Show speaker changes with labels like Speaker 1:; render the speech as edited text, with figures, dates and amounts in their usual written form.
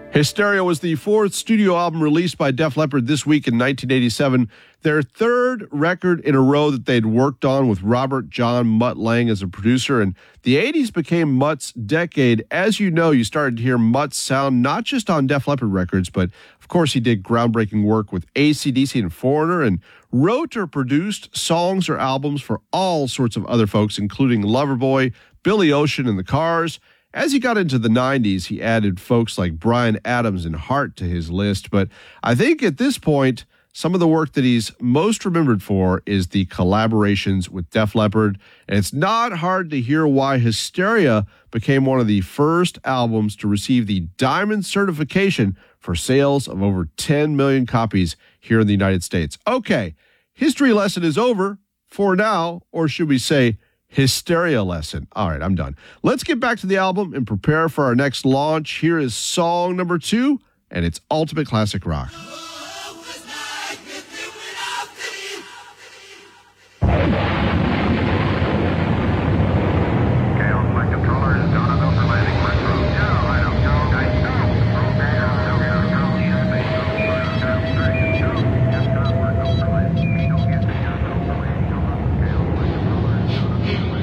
Speaker 1: Hysteria was the fourth studio album released by Def Leppard this week in 1987, their third record in a row that they'd worked on with Robert John Mutt Lange as a producer. And the 80s became Mutt's decade. As you know, you started to hear Mutt's sound not just on Def Leppard records, but of course he did groundbreaking work with AC/DC and Foreigner, and wrote or produced songs or albums for all sorts of other folks, including Loverboy, Billy Ocean and the Cars. As he got into the 90s, he added folks like Bryan Adams and Heart to his list. But I think at this point, some of the work that he's most remembered for is the collaborations with Def Leppard. And it's not hard to hear why Hysteria became one of the first albums to receive the Diamond certification for sales of over 10 million copies here in the United States. Okay, history lesson is over for now, or should we say Hysteria lesson. All right, I'm done. Let's get back to the album and prepare for our next launch. Here is song number 2, and it's Ultimate Classic Rock.